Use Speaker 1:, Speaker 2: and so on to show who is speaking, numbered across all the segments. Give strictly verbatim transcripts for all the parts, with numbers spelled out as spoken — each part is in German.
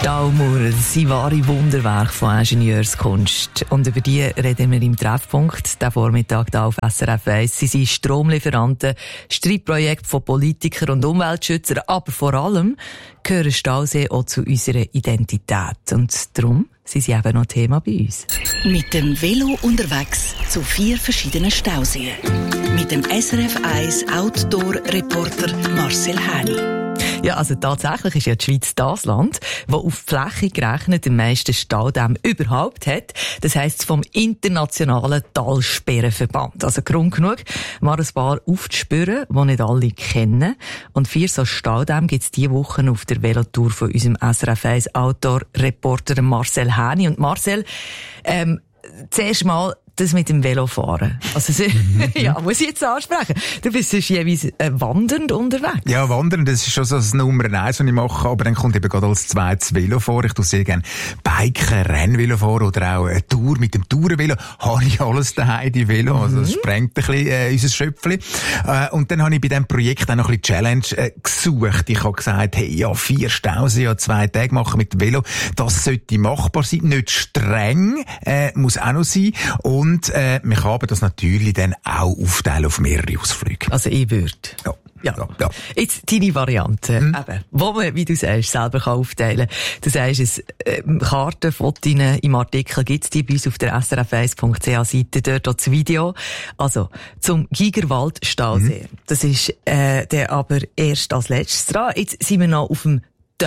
Speaker 1: Staumauer, das sind wahre Wunderwerke von Ingenieurskunst. Und über die reden wir im Treffpunkt, den Vormittag hier auf S R F eins. Sie sind Stromlieferanten, Streitprojekte von Politikern und Umweltschützern, aber vor allem gehören Stauseen auch zu unserer Identität. Und darum sind sie eben noch Thema bei uns.
Speaker 2: Mit dem Velo unterwegs zu vier verschiedenen Stauseen. Mit dem S R F eins Outdoor-Reporter Marcel Häni.
Speaker 1: Ja, also tatsächlich ist ja die Schweiz das Land, das auf die Fläche gerechnet den meisten Staudämme überhaupt hat. Das heisst vom internationalen Talsperrenverband. Also Grund genug, mal ein paar aufzuspüren, die nicht alle kennen. Und vier so Staudämme gibt es diese Woche auf der Velotour von unserem S R F eins Outdoor-Reporter Marcel Häni. Und Marcel, ähm, zuerst mal das mit dem Velofahren. Also, mhm. ja, muss ich jetzt ansprechen. Du bist sonst jeweils äh, wandernd unterwegs.
Speaker 3: Ja, wandern, das ist schon so das Nummer eins, was ich mache. Aber dann kommt eben gerade als zweites Velofahren. Ich tue sehr gerne Biken, Rennvelo fahren oder auch eine Tour mit dem Tourenvelo. Habe ich alles daheim, die Velo. Also, das sprengt ein bisschen äh, unser Schöpfchen. Äh, und dann habe ich bei diesem Projekt auch noch ein bisschen Challenge äh, gesucht. Ich habe gesagt, hey, ja, vier Stauseen an zwei Tage machen mit dem Velo. Das sollte machbar sein. Nicht streng, äh, muss auch noch sein. Und Und äh, wir können das natürlich dann auch aufteilen auf mehrere Ausflüge.
Speaker 1: Also ich würde.
Speaker 3: Ja.
Speaker 1: Ja.
Speaker 3: Ja, ja.
Speaker 1: Jetzt deine Variante, mhm. eben, wo man, wie du sagst, selber kann aufteilen kann. Du sagst, es, äh, Karten, Fotos im Artikel gibt's die bei uns auf der S R F eins Punkt c h Seite, dort auch das Video. Also, zum Gigerwald-Stausee. Mhm. Das ist äh, der aber erst als letztes dran. Jetzt sind wir noch auf dem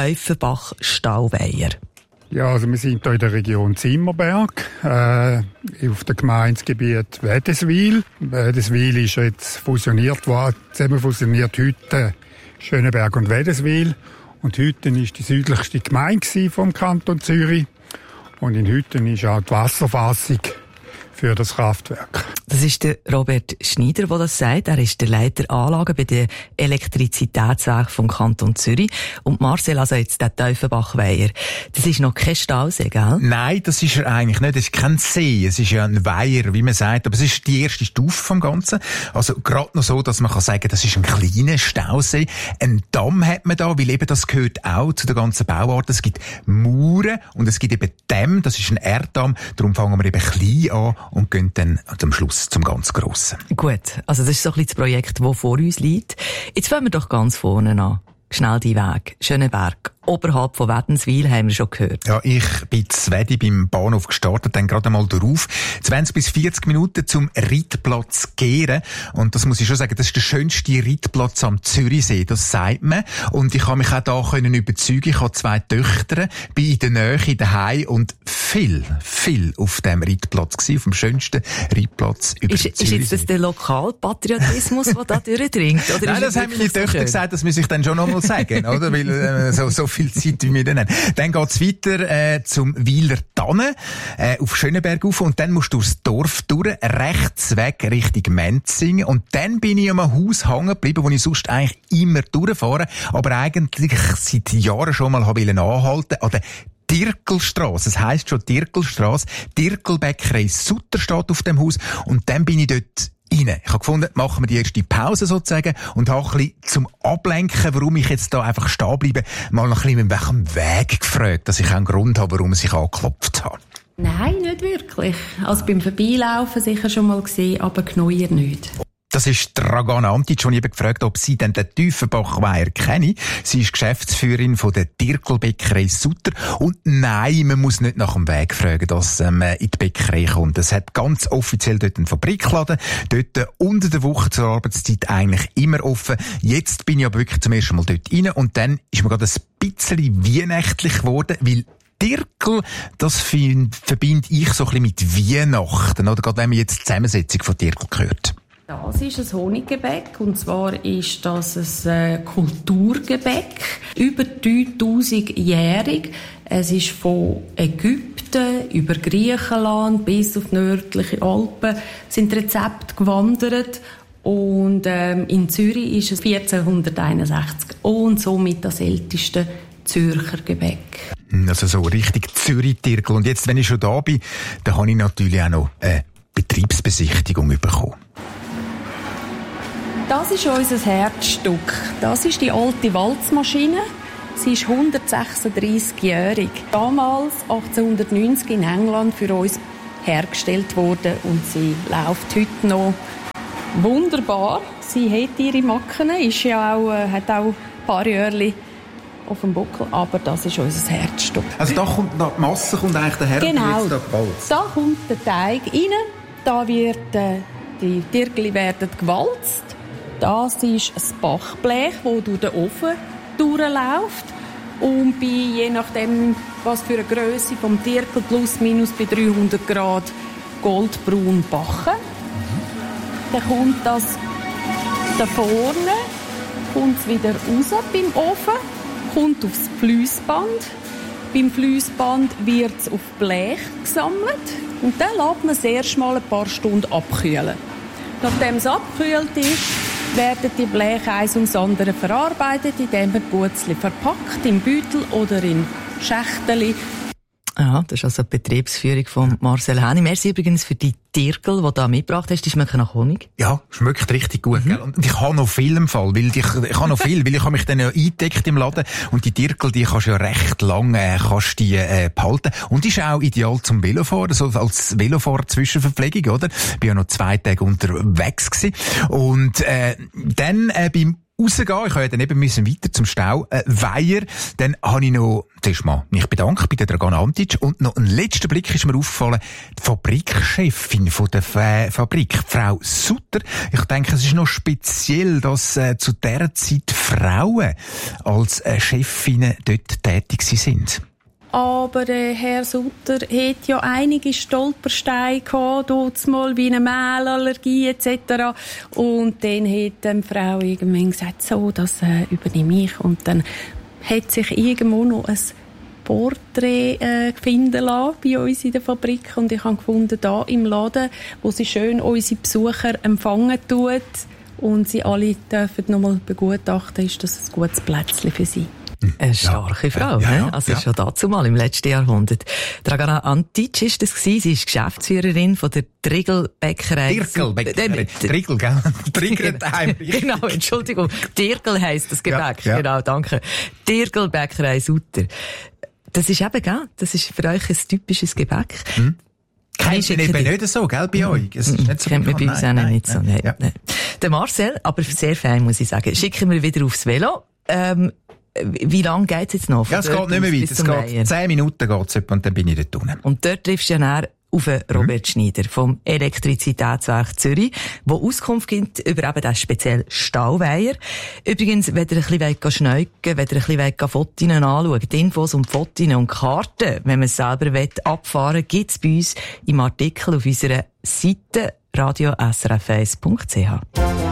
Speaker 1: Tiefenbach-Stauweiher.
Speaker 4: Ja, also wir sind hier in der Region Zimmerberg, äh, auf dem Gemeindegebiet Wädenswil. Wädenswil ist jetzt fusioniert worden, zusammen fusioniert heute Schöneberg und Wädenswil. Und Hütten ist die südlichste Gemeinde vom Kanton Zürich. Und in Hütten ist auch die Wasserfassung für das Kraftwerk.
Speaker 1: Das ist der Robert Schneider, der das sagt. Er ist der Leiter Anlagen bei den Elektrizitätswerken vom Kanton Zürich. Und Marcel, also jetzt der Tiefenbach-Weiher, das ist noch kein Stausee, gell?
Speaker 3: Nein, das ist er eigentlich nicht. Das ist kein See. Es ist ja ein Weiher, wie man sagt. Aber es ist die erste Stufe vom Ganzen. Also gerade noch so, dass man kann sagen, das ist ein kleiner Stausee. Ein Damm hat man da, weil eben das gehört auch zu der ganzen Bauart. Es gibt Mauern und es gibt eben Dämme. Das ist ein Erddamm. Darum fangen wir eben klein an und gehen dann zum Schluss zum ganz Grossen.
Speaker 1: Gut, also das ist so ein bisschen das Projekt, das vor uns liegt. Jetzt fangen wir doch ganz vorne an. Schnell die Weg. Schöneberg. Oberhalb von Wädenswil haben wir schon gehört.
Speaker 3: Ja, ich bin zu Wedi beim Bahnhof gestartet, dann gerade einmal darauf. zwanzig bis vierzig Minuten zum Reitplatz Gehren. Und das muss ich schon sagen, das ist der schönste Reitplatz am Zürichsee, das sagt man. Und ich habe mich auch da können überzeugen. Ich habe zwei Töchter, bin in der Nähe daheim und viel, viel auf dem Reitplatz gewesen, auf dem schönsten Reitplatz über
Speaker 1: ist,
Speaker 3: Zürichsee.
Speaker 1: Ist jetzt das der Lokalpatriotismus, der da durchdringt? Oder
Speaker 3: Nein, das haben meine Töchter so gesagt, das muss ich dann schon noch mal sagen, oder? Weil äh, so, so viel Zeit, wie wir dann haben. Dann geht's weiter äh, zum Weiler Tannen, äh, auf Schöneberg rauf, und dann musst du durchs Dorf durch, rechts weg Richtung Menzingen, und dann bin ich an einem Haus hängen geblieben, wo ich sonst eigentlich immer durchfahre, aber eigentlich seit Jahren schon mal habe anhalten an der Dirkelstrasse. Es heisst schon Dirkelstrasse. Dirkelbäckerei Sutter steht auf dem Haus, und dann bin ich dort rein. Ich habe gefunden, machen wir die erste Pause sozusagen und habe ein bisschen zum Ablenken, warum ich jetzt da einfach stehen bleibe, mal noch ein bisschen mit welchem Weg gefragt, dass ich auch einen Grund habe, warum ich angeklopft habe.
Speaker 5: Nein, nicht wirklich. Also beim Vorbeilaufen sicher schon mal gesehen, aber Gneuer nicht.
Speaker 3: Das ist Dragana Antic, und ich habe gefragt, ob sie denn den Tiefenbach-Weiher kenne. Sie ist Geschäftsführerin von der Dirkelbäckerei Sutter. Und nein, man muss nicht nach dem Weg fragen, dass ähm, man in die Bäckerei kommt. Es hat ganz offiziell dort einen Fabrikladen. Dort unter der Woche zur Arbeitszeit eigentlich immer offen. Jetzt bin ich aber wirklich zum ersten Mal dort rein, und dann ist mir gerade ein bisschen weihnachtlich geworden, weil Dirkel, das find, verbinde ich so ein bisschen mit Weihnachten, oder? Gerade wenn man jetzt die Zusammensetzung von Dirkel hört.
Speaker 5: Das ist ein Honiggebäck, und zwar ist das ein äh, Kulturgebäck, über dreitausendjährig. Es ist von Ägypten über Griechenland bis auf die nördlichen Alpen sind Rezepte gewandert, und ähm, in Zürich ist es vierzehnhunderteinundsechzig und somit das älteste Zürcher Gebäck.
Speaker 3: Also so richtig Zürich-Dirkel. Und jetzt, wenn ich schon da bin, dann habe ich natürlich auch noch eine Betriebsbesichtigung bekommen.
Speaker 5: Das ist unser Herzstück. Das ist die alte Walzmaschine. Sie ist hundertsechsunddreißigjährig. Damals, achtzehnhundertneunzig, in England für uns hergestellt worden und sie läuft heute noch wunderbar. Sie hat ihre Macken, ist ja auch, äh, hat auch ein paar Jahre auf dem Buckel, aber das ist unser Herzstück.
Speaker 3: Also da kommt die Masse kommt eigentlich daher,
Speaker 5: genau.
Speaker 3: da gewalzt.
Speaker 5: Da kommt der Teig rein, da wird, äh, die Tirgli werden gewalzt. Das ist ein Backblech, das durch den Ofen durchläuft und bei, je nachdem, was für eine Grösse vom Tirgel, plus minus bei dreihundert Grad goldbraun backen. Mhm. Dann kommt das da vorne, kommt es wieder raus beim Ofen, kommt aufs Fließband. Beim Fließband wird es auf Blech gesammelt und dann lässt man es erst mal ein paar Stunden abkühlen. Nachdem es abgekühlt ist, werden die Bleche eins ums andere verarbeitet, indem man Gutzli verpackt in Beutel oder in Schächteli.
Speaker 1: Ja, das ist also die Betriebsführung von Marcel Häni. Merci übrigens für die Tirgel, die du da mitgebracht hast. Die schmecken nach Honig. Ja,
Speaker 3: schmeckt richtig gut. Mhm. Gell? Und ich habe noch viel im Fall, weil ich, ich habe noch viel, weil ich habe mich dann ja eingedeckt im Laden und die Tirgel, die kannst du ja recht lange äh, kannst die, äh, behalten. Und die ist auch ideal zum Velofahren, so als Velofahrer-Zwischenverpflegung, oder? Ich bin ja noch zwei Tage unterwegs gewesen. Und äh, dann äh, beim rausgehen, ich habe ja dann eben müssen weiter zum Stau, äh, Weiher, dann habe ich noch, zuerst mal mich bedankt bei der Dragan Antic und noch ein letzter Blick ist mir aufgefallen, die Fabrikchefin von der Fa- Fabrik, Frau Sutter. Ich denke, es ist noch speziell, dass äh, zu dieser Zeit Frauen als äh, Chefinnen dort tätig sind.
Speaker 5: Aber äh, Herr Sutter hat ja einige Stolpersteine gehabt, dort mal wie eine Mehlallergie et cetera. Und dann hat die Frau irgendwann gesagt, so, das äh, übernehme ich. Und dann hat sich irgendwo noch ein Porträt äh, finden lassen bei uns in der Fabrik. Und ich habe gefunden, da im Laden, wo sie schön unsere Besucher empfangen tut und sie alle dürfen nochmal begutachten, ist das ein gutes Plätzchen für sie.
Speaker 1: Eine starke ja. Frau, ja, ja, ja. Also ja. schon dazu mal im letzten Jahrhundert. Dragana Antic ist das gewesen. Sie ist Geschäftsführerin von der Tirgel-Bäckerei.
Speaker 3: Tirgel-Bäckerei. Tirgel, gell? Tirgel
Speaker 1: Genau, Entschuldigung. Tirgel heisst das Gebäck. Ja, ja. Genau, danke. Tirgel-Bäckerei Sutter. Das ist eben, gell? Das ist für euch ein typisches Gebäck. Hm.
Speaker 3: Kennt ihr eben nicht so, gell, bei euch? Es ist nicht so
Speaker 1: kennt man bei uns auch
Speaker 3: nein,
Speaker 1: nicht so. Nein,
Speaker 3: ja.
Speaker 1: nein. Der Marcel, aber sehr fein, muss ich sagen. Schicken wir wieder aufs Velo. Ähm, Wie lange geht's jetzt noch?
Speaker 3: Ja, es geht nicht mehr weit. Es geht zehn Minuten geht's und dann bin ich dort unten.
Speaker 1: Und dort triffst du ja nachher auf Robert mhm. Schneider vom Elektrizitätswerk Zürich, der Auskunft gibt über eben den speziellen Stahlweiher. Übrigens, wenn ihr ein bisschen schneugen wollt, wenn ihr ein bisschen Fotos anschauen, die Infos und Fotos und Karten, wenn man es selber will, abfahren, gibt's bei uns im Artikel auf unserer Seite radio s r f eins punkt c h.